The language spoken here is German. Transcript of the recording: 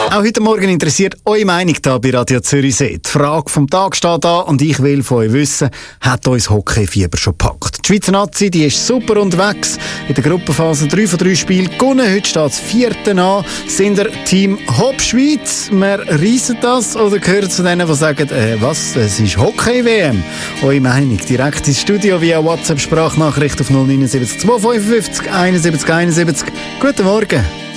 Auch heute Morgen interessiert eure Meinung hier bei Radio Zürichsee. Die Frage vom Tag steht an und ich will von euch wissen, hat uns Hockeyfieber schon gepackt? Die Schweizer Nazi, die ist super unterwegs. In der Gruppenphase 3 von 3 Spielen gewonnen. Heute steht das 4. an. Sind ihr Team Hopp Schweiz? Wir reisen das oder gehören zu denen, die sagen, was, es ist Hockey-WM? Eure Meinung direkt ins Studio via WhatsApp-Sprachnachricht auf 079 255 71 71. Guten Morgen.